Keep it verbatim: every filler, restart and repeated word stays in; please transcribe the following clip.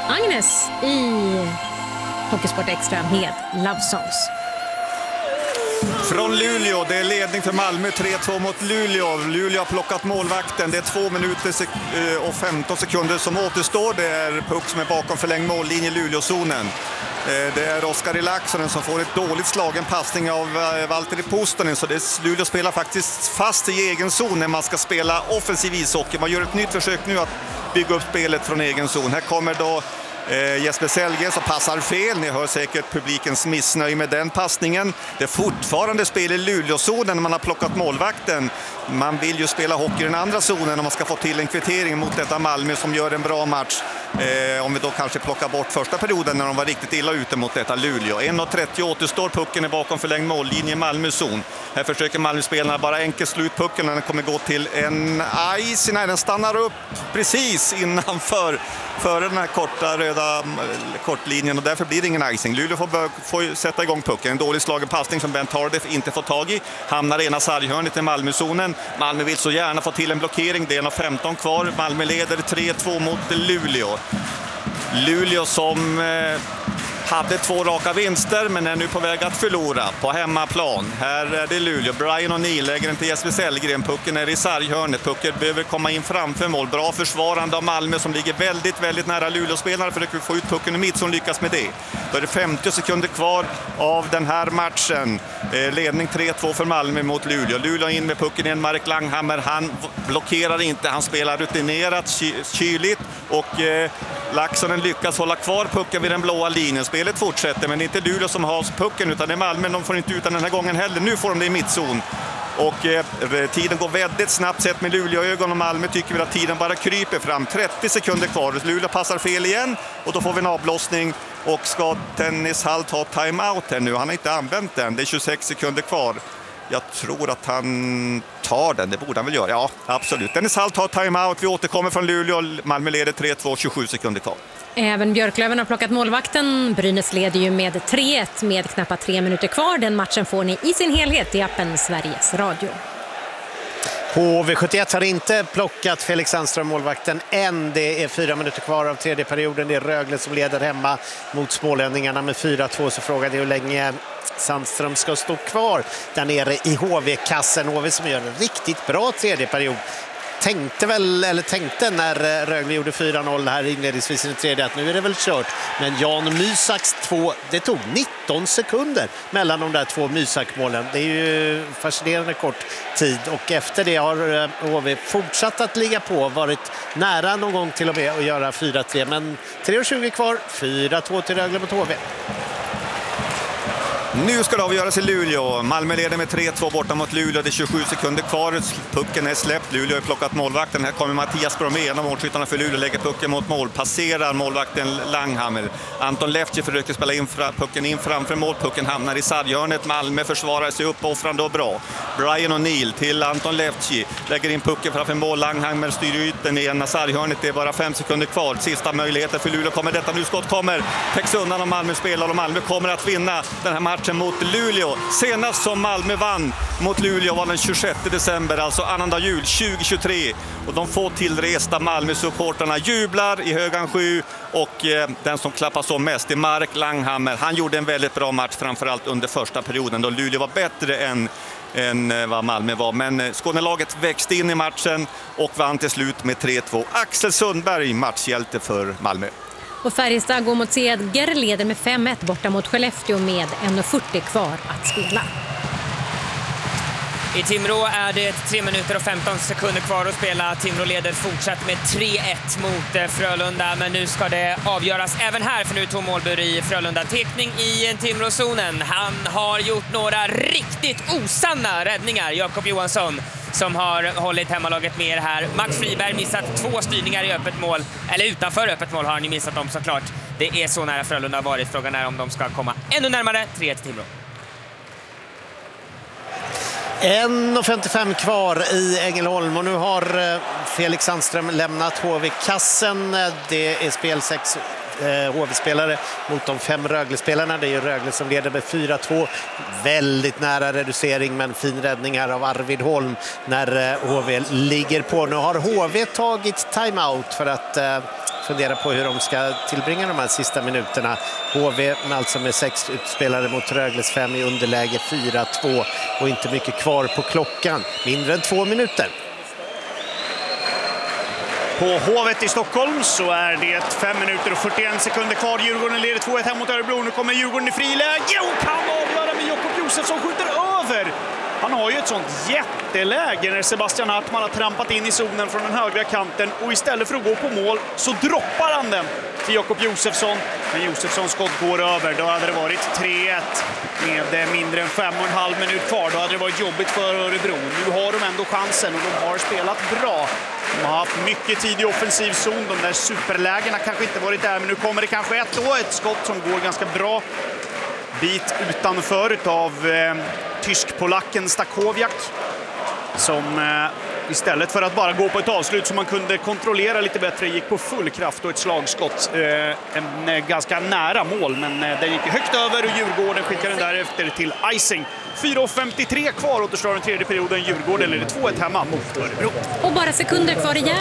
Agnes i Hockeysport Extra med Love Songs. Från Luleå, det är ledning för Malmö, tre två mot Luleå. Luleå har plockat målvakten, det är två minuter och femton sekunder som återstår. Det är puck som är bakom förlängd mållinje i Luleåzonen. Det är Oskar Laaksonen som får ett dåligt slagen passning av Valtteri Puustinen, så det Luleå spelar faktiskt fast i egen zon när man ska spela offensiv ishockey. Man gör ett nytt försök nu att bygga upp spelet från egen zon. Här kommer då Eh, Jesper Sellgren som passar fel. Ni hör säkert publikens missnöje med den passningen. Det är fortfarande spel i Luleåzonen när man har plockat målvakten. Man vill ju spela hockey i den andra zonen om man ska få till en kvittering mot detta Malmö som gör en bra match. Eh, om vi då kanske plockar bort första perioden när de var riktigt illa ute mot detta Luleå. en trettio återstår, pucken är bakom förlängd mållinje i Malmö-zon. Här försöker Malmö-spelarna bara enkelt slå ut pucken när den kommer gå till en ice. Nej, den stannar upp precis innanför för den här korta röda kortlinjen och därför blir det ingen icing. Luleå får, bör, får sätta igång pucken. En dålig slagen passning som Ben Tardif inte får tag i. Hamnar ena sarghörnet i Malmö-zonen. Malmö vill så gärna få till en blockering. Det är en av femton kvar. Malmö leder tre två mot Luleå. Luleå som eh, hade två raka vinster men är nu på väg att förlora på hemmaplan. Här är det Luleå. Brian O'Neill lägger den till Jesper Sellgren. Pucken är i sarghörnet. Pucken behöver komma in framför mål. Bra försvarande av Malmö som ligger väldigt, väldigt nära Luleå-spelarna. Försöker få ut pucken i mitt som lyckas med det. Då är det femtio sekunder kvar av den här matchen. Eh, ledning tre två för Malmö mot Luleå. Luleå in med pucken igen. Mark Langhammer, han blockerar inte. Han spelar rutinerat, ky- kyligt och eh, Laaksonen lyckas hålla kvar pucken vid den blåa linjen. Spelet fortsätter, men det är inte Luleå som har pucken utan det är Malmö. De får inte ut den här gången heller. Nu får de det i mittzon. Och eh, tiden går väldigt snabbt sett med Luleå-ögon och Malmö tycker vi att tiden bara kryper fram. trettio sekunder kvar. Luleå passar fel igen och då får vi en avblåsning. Och ska Dennis Hall ta timeout här nu? Han har inte använt den. Det är tjugosex sekunder kvar. Jag tror att han tar den. Det borde han väl göra. Ja, absolut. Dennis Hall tar timeout. Vi återkommer från Luleå. Malmö leder tre två, tjugosju sekunder kvar. Även Björklöven har plockat målvakten. Brynäs leder ju med tre ett med knappt tre minuter kvar. Den matchen får ni i sin helhet i appen Sveriges Radio. H V sjuttioett har inte plockat Felix Sandström, målvakten, än. Det är fyra minuter kvar av tredje perioden. Det är Rögle som leder hemma mot smålänningarna med fyra två. Så frågan är hur länge Sandström ska stå kvar där nere i H V-kassen. H V som gör en riktigt bra tredje period. Tänkte väl, eller tänkte när Rögle gjorde fyra noll här inledningsvis i den tredje att nu är det väl kört. Men Jan Mysaks två, det tog nitton sekunder mellan de där två Mysak-målen. Det är ju fascinerande kort tid och efter det har H V fortsatt att ligga på, varit nära någon gång till och med att göra fyra tre. Men tre tjugo kvar, fyra två till Rögle mot H V. Nu ska det avgöras i Luleå. Malmö leder med tre två borta mot Luleå. Det är tjugosju sekunder kvar. Pucken är släppt. Luleå har plockat målvakten. Här kommer Mattias Bromé, en av målskyttarna för Luleå, lägger pucken mot mål. Passerar målvakten Langhammer. Anton Lefty försöker spela in fra, pucken in framför mål. Pucken hamnar i sarghörnet. Malmö försvarar sig uppoffrande och bra. Brian O'Neill till Anton Lefty. Lägger in pucken framför mål. Langhammer styr ut den i ena sarghörnet. Det är bara fem sekunder kvar. Sista möjligheten för Luleå. Kommer detta nu, skott kommer. Täcks undan av Malmö spelar och Malmö kommer att vinna den här matchen mot Luleå. Senast som Malmö vann mot Luleå var den tjugosjätte december, alltså annandag jul tjugo tjugotre. Och de få tillresta Malmö-supporterna jublar i högan sju och eh, den som klappar så mest är Mark Langhammer. Han gjorde en väldigt bra match, framförallt under första perioden då Luleå var bättre än, än vad Malmö var. Men Skånelaget växte in i matchen och vann till slut med tre två. Axel Sundberg, matchhjälte för Malmö. Och Färjestad går mot Seger, leder med fem ett borta mot Skellefteå med en fyrtio kvar att spela. I Timrå är det tre minuter och femton sekunder kvar att spela. Timrå leder fortsatt med tre ett mot Frölunda, men nu ska det avgöras även här, för nu tog målbur i Frölunda. Tekning i Timrå-zonen. Han har gjort några riktigt osanna räddningar, Jakob Johansson, som har hållit hemmalaget med här. Max Friberg missat två styrningar i öppet mål, eller utanför öppet mål har han ju missat dem såklart. Det är så nära Frölunda har varit. Frågan är om de ska komma ännu närmare. tre ett Timrå. en femtiofem kvar i Ängelholm och nu har Felix Sandström lämnat H V-kassen. Det är spel sex H V-spelare mot de fem Rögle-spelarna. Det är ju Rögle som leder med fyra två. Väldigt nära reducering, men fin räddning här av Arvid Holm när H V ligger på. Nu har H V tagit timeout för att fundera på hur de ska tillbringa de här sista minuterna. H V med alltså med sex utspelare mot Rögles fem i underläge fyra två och inte mycket kvar på klockan. Mindre än två minuter. På Hovet i Stockholm så är det fem minuter och fyrtioen sekunder kvar. Djurgården leder två ett hem mot Örebro. Nu kommer Djurgården i friläge och kan avgöra med Jakob Josefsson skjuter över. Han har ju ett sånt jätteläge när Sebastian Hartman har trampat in i zonen från den högra kanten och istället för att gå på mål så droppar han den till Jakob Josefsson. Men Josefssons skott går över. Då hade det varit tre ett med mindre än fem och en halv minut kvar. Då hade det varit jobbigt för Örebro. Nu har de ändå chansen och de har spelat bra. De har haft mycket tid i offensiv zon. De där superlägena kanske inte varit där, men nu kommer det kanske ett då. Ett skott som går ganska bra bit utanför av eh, tysk-polacken Stakowiak. Som eh, istället för att bara gå på ett avslut som man kunde kontrollera lite bättre gick på full kraft och ett slagskott. Eh, en eh, ganska nära mål, men eh, den gick högt över och Djurgården skickade den därefter till icing. fyra femtiotre kvar återstår den tredje perioden. Djurgården leder två ett hemma mot Örebro. Och bara sekunder kvar igen.